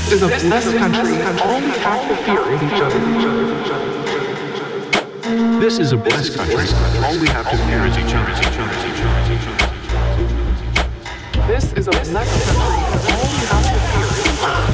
is a blessed country. All we have to fear is each other. This is a blessed country. All we have to fear is each other. This is a blessed country.